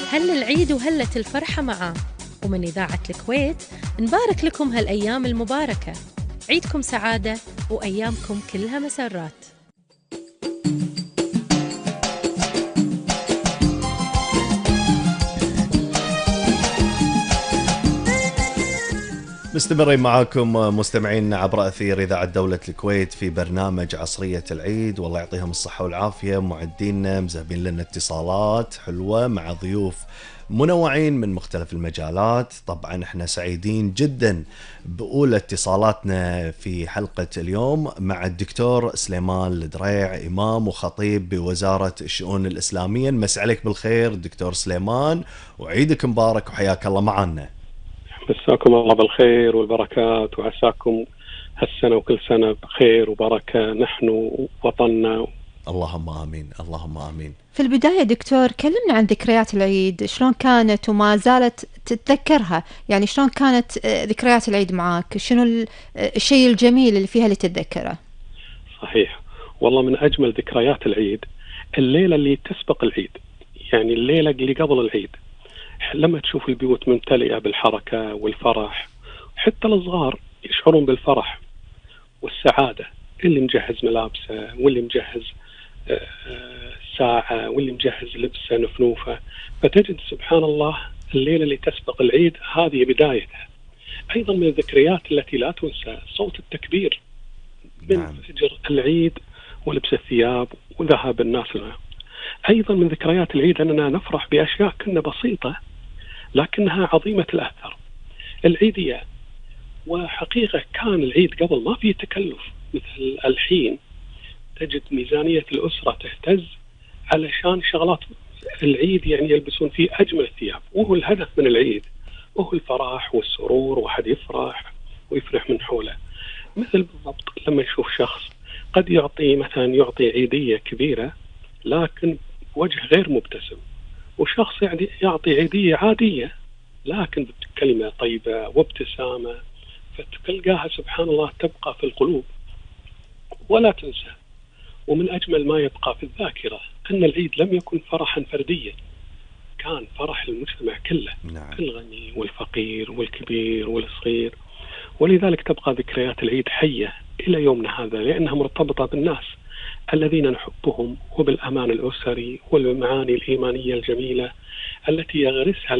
هل العيد وهلة الفرحة معاه. ومن إذاعة الكويت نبارك لكم هالأيام المباركة، عيدكم سعادة وأيامكم كلها مسرات. مستمرين معاكم مستمعين عبر أثير إذاعة دولة الكويت في برنامج عصرية العيد. والله يعطيهم الصحة والعافية معدينا، مزهبين لنا اتصالات حلوة مع ضيوف منوعين من مختلف المجالات. طبعا احنا سعيدين جدا بأولى اتصالاتنا في حلقة اليوم مع الدكتور سليمان الدريع، إمام وخطيب بوزارة الشؤون الإسلامية. مساء عليك بالخير دكتور سليمان، وعيدك مبارك وحياك الله معنا. مساكم الله بالخير والبركات، وعساكم هالسنة وكل سنة بخير وبركة نحن وطننا. اللهم آمين اللهم آمين. في البداية دكتور كلمنا عن ذكريات العيد، شلون كانت وما زالت تتذكرها؟ يعني شلون كانت ذكريات العيد معاك؟ شنو الشيء الجميل اللي فيها اللي تتذكره؟ صحيح، والله من أجمل ذكريات العيد الليلة اللي تسبق العيد، يعني الليلة اللي قبل العيد، لما تشوف البيوت ممتلئة بالحركة والفرح، حتى الصغار يشعرون بالفرح والسعادة، اللي مجهز ملابسه واللي مجهز ساعة واللي مجهز لبسه نفنوفه. فتجد سبحان الله الليلة اللي تسبق العيد هذه بدايتها. أيضا من الذكريات التي لا تنسى صوت التكبير من فجر العيد ولبس الثياب وذهاب الناس لها. أيضا من ذكريات العيد أننا نفرح بأشياء كنا بسيطة لكنها عظيمة الأثر، العيدية. وحقيقة كان العيد قبل ما فيه تكلف مثل الحين، تجد ميزانية الأسرة تهتز علشان شغلات العيد، يعني يلبسون فيه أجمل الثياب، وهو الهدف من العيد، وهو الفرح والسرور، وحد يفرح ويفرح من حوله. مثل بالضبط لما يشوف شخص قد يعطي عيدية كبيرة لكن وجه غير مبتسم، وشخص يعطي عيدية عادية لكن بكلمة طيبة وابتسامة، فتلقاها سبحان الله تبقى في القلوب ولا تنسى. ومن أجمل ما يبقى في الذاكرة أن العيد لم يكن فرحا فرديا، كان فرح المجتمع كله. نعم. الغني والفقير والكبير والصغير، ولذلك تبقى ذكريات العيد حية إلى يومنا هذا، لأنها مرتبطة بالناس الذين نحبهم وبالأمان الأسري والمعاني الإيمانية الجميلة التي يغرسها